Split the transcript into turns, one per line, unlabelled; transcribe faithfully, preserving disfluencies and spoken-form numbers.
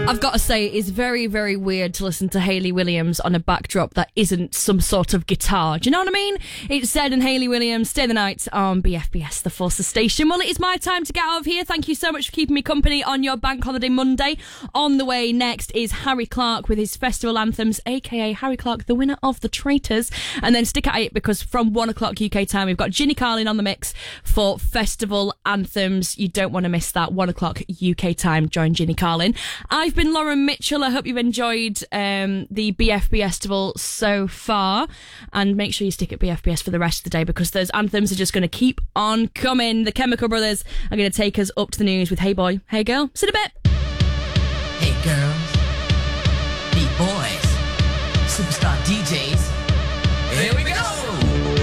I've got to say, it's very, very weird to listen to Hayley Williams on a backdrop that isn't some sort of guitar. Do you know what I mean? It's Zed and Hayley Williams, Stay the Night on B F B S, the Forces Station. Well, it is my time to get out of here. Thank you so much for keeping me company on your Bank Holiday Monday. On the way next is Harry Clark with his festival anthems, aka Harry Clark, the winner of The Traitors. And then stick at it, because from one o'clock U K time, we've got Ginny Carlin on the mix for festival anthems. You don't want to miss that. One o'clock U K time, join Ginny Carlin. I've been Lauren Mitchell. I hope you've enjoyed um, the B F B S festival so far, and make sure you stick at B F B S for the rest of the day, because those anthems are just going to keep on coming. The Chemical Brothers are going to take us up to the news with Hey Boy, Hey Girl. See you in a bit.
Hey girls, beat boys, superstar D Js.